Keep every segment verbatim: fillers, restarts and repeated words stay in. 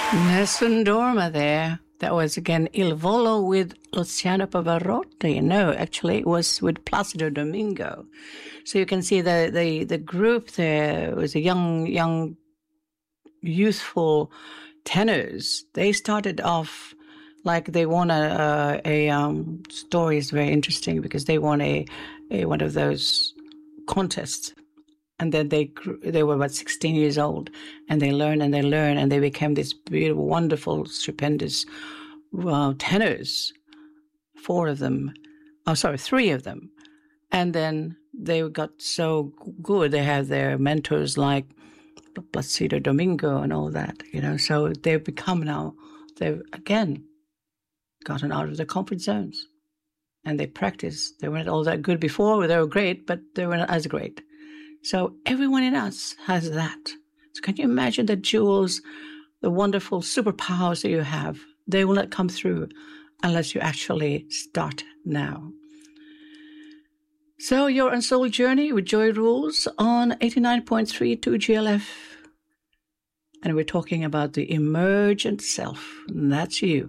Nessun Dorma there. That was again Il Volo with Luciano Pavarotti. No, actually it was with Placido Domingo. So you can see the, the, the group there was a young, young, youthful tenors. They started off like they won a, a, a um, story is very interesting because they won a, a one of those contests. And then they grew, they were about sixteen years old, and they learned and they learned, and they became these beautiful, wonderful, stupendous uh, tenors. Four of them, oh, sorry, three of them. And then they got so good. They had their mentors like Placido Domingo and all that, you know. So they've become now, they've again gotten out of their comfort zones. And they practice. They weren't all that good before. They were great, but they were not as great. So everyone in us has that. So can you imagine the jewels, the wonderful superpowers that you have? They will not come through unless you actually start now. So your Unsouled Journey with Joy Rules on eighty-nine point three two G L F. And we're talking about the emergent self. And that's you.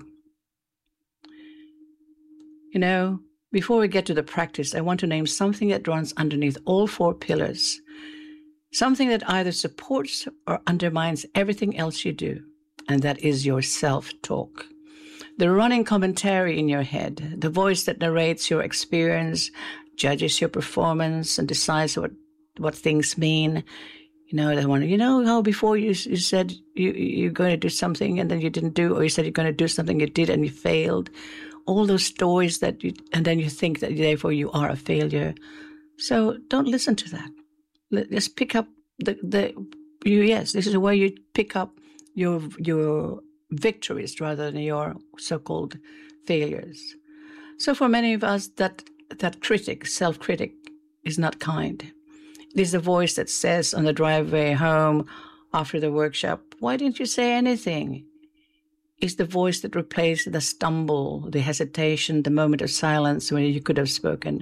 You know, before we get to the practice, I want to name something that runs underneath all four pillars. Something that either supports or undermines everything else you do. And that is your self-talk. The running commentary in your head, the voice that narrates your experience, judges your performance, and decides what, what things mean. You know, the one, you know how before you, you said you, you're going to do something and then you didn't do, or you said you're going to do something, you did and you failed. All those stories that you, and then you think that therefore you are a failure. So don't listen to that. Just pick up the, the you, yes, this is where you pick up your, your victories rather than your so-called failures. So for many of us, that, that critic, self-critic is not kind. It is the voice that says on the driveway home after the workshop, why didn't you say anything? It's the voice that replaces the stumble, the hesitation, the moment of silence when you could have spoken.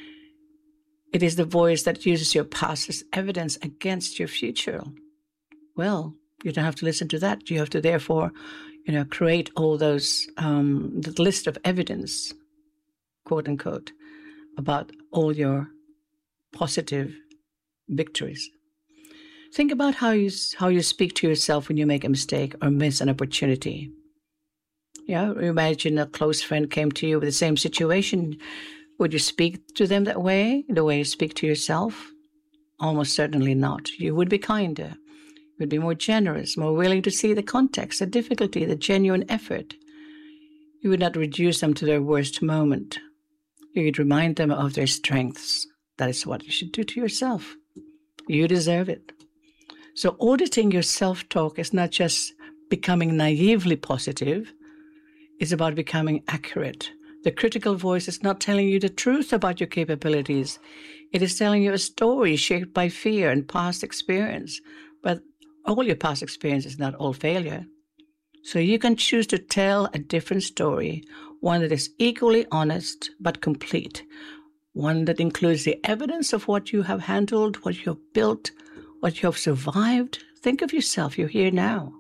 It is the voice that uses your past as evidence against your future. Well, you don't have to listen to that. You have to therefore, you know, create all those, um, the list of evidence, quote unquote, about all your positive victories. Think about how you how you speak to yourself when you make a mistake or miss an opportunity. Yeah, imagine a close friend came to you with the same situation. Would you speak to them that way, the way you speak to yourself? Almost certainly not. You would be kinder. You would be more generous, more willing to see the context, the difficulty, the genuine effort. You would not reduce them to their worst moment. You would remind them of their strengths. That is what you should do to yourself. You deserve it. So auditing your self-talk is not just becoming naively positive. It's about becoming accurate. The critical voice is not telling you the truth about your capabilities. It is telling you a story shaped by fear and past experience. But all your past experience is not all failure. So you can choose to tell a different story, one that is equally honest but complete, one that includes the evidence of what you have handled, what you have built, what you have survived. Think of yourself. You're here now.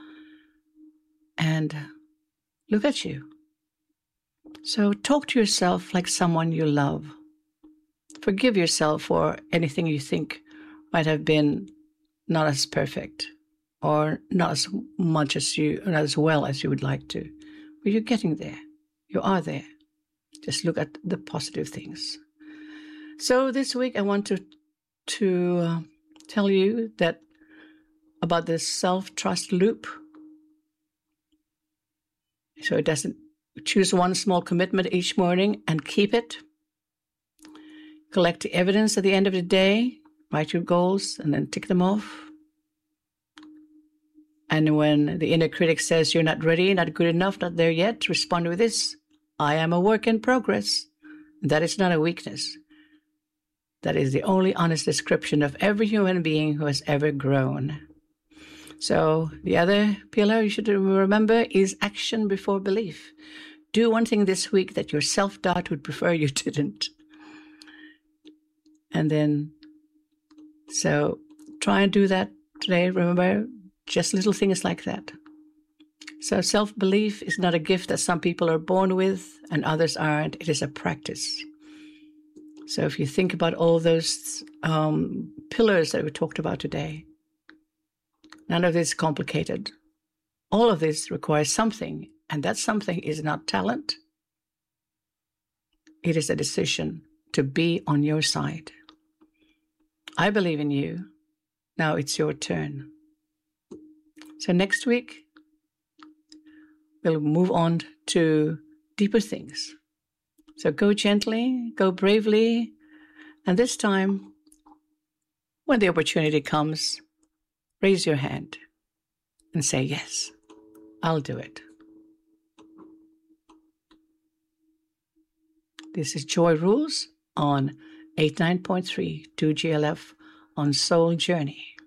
And look at you. So talk to yourself like someone you love. Forgive yourself for anything you think might have been not as perfect or not as much as you, not as well as you would like to. But you're getting there. You are there. Just look at the positive things. So this week I want to, to uh, tell you that about this self-trust loop. So it doesn't choose one small commitment each morning and keep it. Collect the evidence at the end of the day. Write your goals and then tick them off. And when the inner critic says you're not ready, not good enough, not there yet, respond with this: I am a work in progress. That is not a weakness. That is the only honest description of every human being who has ever grown. So the other pillar you should remember is action before belief. Do one thing this week that your self-doubt would prefer you didn't. And then, so try and do that today. Remember, just little things like that. So self-belief is not a gift that some people are born with and others aren't. It is a practice. So if you think about all those um, pillars that we talked about today, none of this is complicated. All of this requires something, and that something is not talent. It is a decision to be on your side. I believe in you. Now it's your turn. So next week, we'll move on to deeper things. So go gently, go bravely, and this time, when the opportunity comes, raise your hand and say, yes, I'll do it. This is Joy Rules on eighty-nine point three two G L F on Soul Journey.